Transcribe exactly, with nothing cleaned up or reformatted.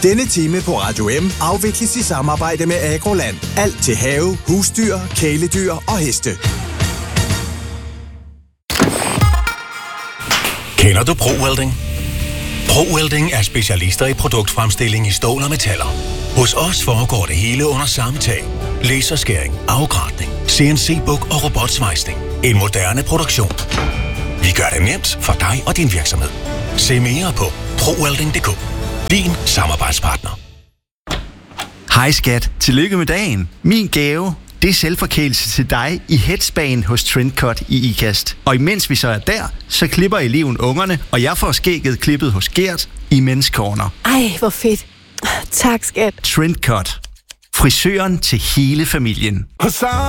Denne time på Radio M afvikles i samarbejde med Agroland. Alt til have, husdyr, kæledyr og heste. Kender du ProWelding? ProWelding er specialister i produktfremstilling i stål og metaller. Hos os foregår det hele under samme tag. Laserskæring, afgratning, C N C-buk og robotsvejsning. En moderne produktion. Vi gør det nemt for dig og din virksomhed. Se mere på ProWelding punktum d k. Din samarbejdspartner. Hej skat, tillykke med dagen. Min gave, det er selvforkælelse til dig i Headspan hos Trendcut i Ikast. Og imens vi så er der, så klipper eleven ungerne, og jeg får skægget klippet hos Gert i Men's Corner. Ej, hvor fedt. Tak, skat. Trendcut. Frisøren til hele familien.